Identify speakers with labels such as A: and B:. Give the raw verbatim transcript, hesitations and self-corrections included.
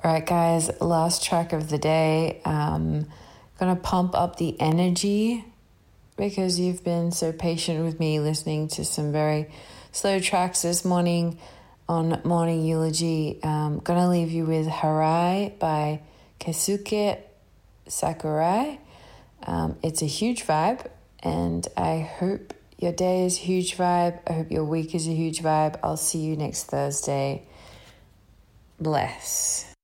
A: All right, guys, last track of the day. Um, gonna pump up the energy because you've been so patient with me listening to some very slow tracks this morning on Morning Eulogy. Um, gonna leave you with Harai by Keisuke Sakurai. Um, it's a huge vibe, and I hope your day is a huge vibe. I hope your week is a huge vibe. I'll see you next Thursday. Bless.